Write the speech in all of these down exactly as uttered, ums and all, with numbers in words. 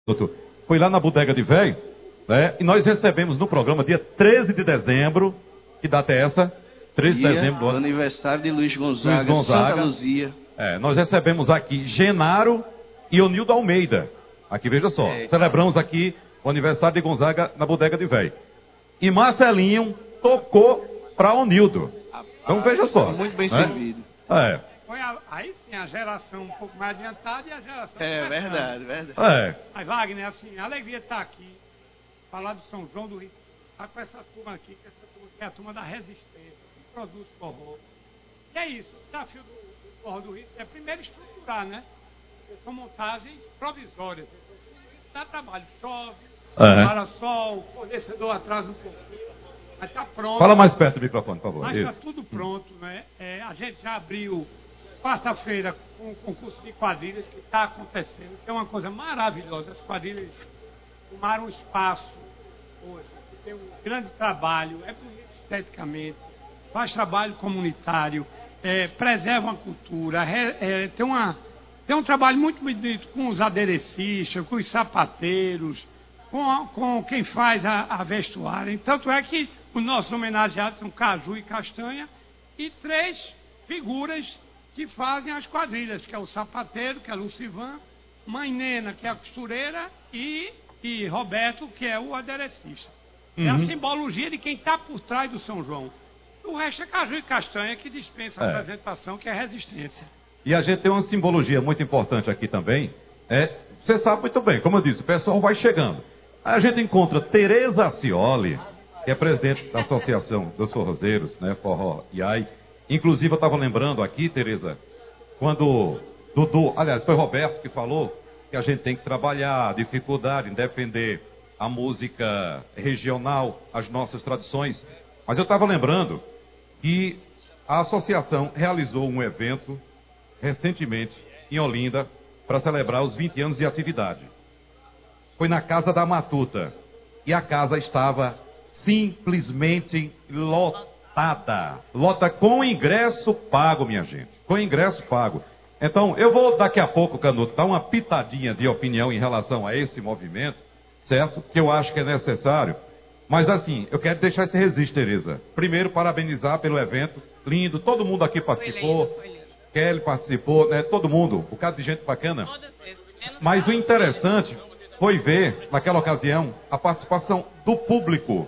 Doutor, foi lá na Bodega de Véio, né? E nós recebemos no programa, dia treze de dezembro, que data é essa? treze de dezembro do do ano. aniversário de Luiz Gonzaga, Luiz Gonzaga. Santa Luzia. É, nós recebemos aqui Genaro e Onildo Almeida. Aqui, veja só, É. celebramos aqui o aniversário de Gonzaga na Bodega de Véio. E Marcelinho tocou para Onildo. Então veja só. Muito bem né? servido. É, Foi a, aí sim a geração um pouco mais adiantada e a geração É começando. verdade, verdade. é. Mas Wagner, assim, a alegria de estar aqui, falar do São João do Recife, estar com essa turma aqui, que essa turma que é a turma da resistência, que produz forró. E é isso, o desafio do, do forró do Recife é primeiro estruturar, né? Porque são montagens provisórias. Então, isso dá trabalho, chove, É. para sol, o fornecedor atrasa um pouquinho, mas está pronto. Fala mais perto do microfone, por favor. Mas está Isso. tudo pronto, né? É, a gente já abriu quarta-feira com o concurso de quadrilhas que está acontecendo, que é uma coisa maravilhosa. As quadrilhas tomaram espaço hoje, tem um grande trabalho, é bonito esteticamente, faz trabalho comunitário, é, preserva a cultura, é, é, tem, uma, tem um trabalho muito bonito com os aderecistas, com os sapateiros, com, a, com quem faz a, a vestuária. Tanto é que os nossos homenageados são Caju e Castanha e três figuras que fazem as quadrilhas, que é o sapateiro, que é Lucivan, Mãe Nena, que é a costureira, e, e Roberto, que é o aderecista. Uhum. É a simbologia de quem está por trás do São João. O resto é Caju e Castanha, que dispensa a É. apresentação, que é resistência. E a gente tem uma simbologia muito importante aqui também. É, você sabe muito bem, como eu disse, o pessoal vai chegando. Aí a gente encontra Tereza Acioli, que é presidente da Associação dos Forrozeiros, né, Forró I A I. Inclusive, eu estava lembrando aqui, Tereza, quando Dudu, aliás, foi Roberto que falou que a gente tem que trabalhar a dificuldade em defender a música regional, as nossas tradições. Mas eu estava lembrando que a associação realizou um evento recentemente em Olinda para celebrar os vinte anos de atividade. Foi na Casa da Matuta e a casa estava simplesmente lotada. Lota com ingresso pago, minha gente. Com ingresso pago. Então, eu vou daqui a pouco, Canuto, dar uma pitadinha de opinião em relação a esse movimento, certo? Que eu acho que é necessário. Mas assim, eu quero deixar esse registro, Tereza. Primeiro, parabenizar pelo evento. Lindo, todo mundo aqui participou. Foi lindo, foi lindo. Kelly participou, né? Todo mundo, um bocado de gente bacana. Todas vezes. Menos Mas o Carlos. interessante foi ver, naquela ocasião, a participação do público.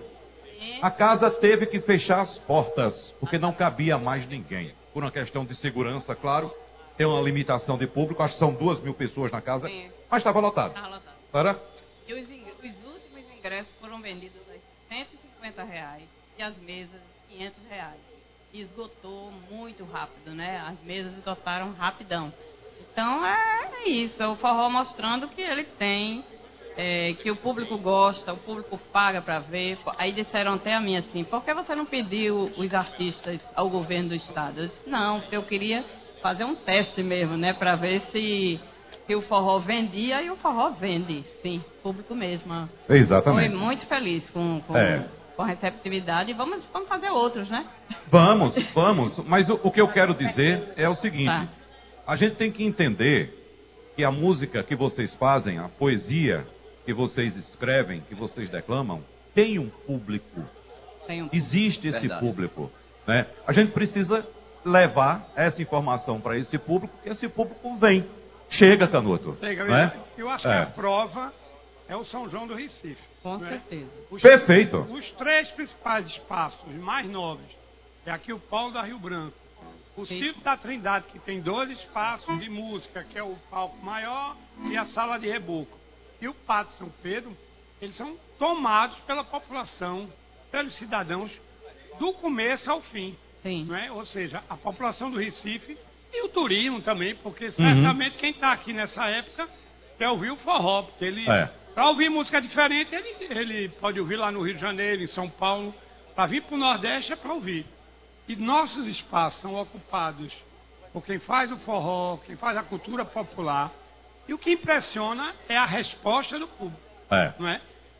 A casa teve que fechar as portas, porque não cabia mais ninguém. Por uma questão de segurança, claro. Tem uma limitação de público, acho que são duas mil pessoas na casa, Sim. mas estava lotado. Tava lotado. Era? E os, ing- os últimos ingressos foram vendidos a cento e cinquenta reais e as mesas quinhentos reais. E esgotou muito rápido, né? As mesas esgotaram rapidão. Então é isso, é o forró mostrando que ele tem, é, que o público gosta, o público paga para ver. Aí disseram até a mim assim, por que você não pediu os artistas ao governo do estado? Eu disse, não, porque eu queria fazer um teste mesmo, né? Para ver se, se o forró vendia, e o forró vende, sim, público mesmo. Exatamente. Foi muito feliz com, com, É. com a receptividade e vamos, vamos fazer outros, né? Vamos, vamos. Mas o, o que eu quero dizer é o seguinte. Tá. A gente tem que entender que a música que vocês fazem, a poesia que vocês escrevem, que vocês declamam, tem um público. Tem um... Existe esse Verdade. público. Né? A gente precisa levar essa informação para esse público, e esse público vem. Chega, Canuto. Chega, né? eu acho É. que a prova é o São João do Recife. Com né? certeza. Os, Perfeito. Os três principais espaços mais novos é aqui o Paulo da Rio Branco, o Sim. Circo da Trindade, que tem dois espaços de música, que é o palco maior e a sala de reboco. E o Pátio São Pedro, eles são tomados pela população, pelos cidadãos, do começo ao fim. Sim. Não é? Ou seja, a população do Recife e o turismo também, porque certamente quem está aqui nessa época quer ouvir o forró, porque ele, É. para ouvir música diferente, ele, ele pode ouvir lá no Rio de Janeiro, em São Paulo. Para vir para o Nordeste é para ouvir. E nossos espaços são ocupados por quem faz o forró, quem faz a cultura popular. E o que impressiona é a resposta do público. É. Não é?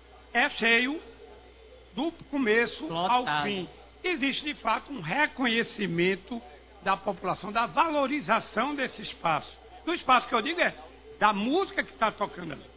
É cheio do começo Lotado. ao fim. Existe, de fato, um reconhecimento da população, da valorização desse espaço. Do espaço que eu digo é da música que está tocando ali.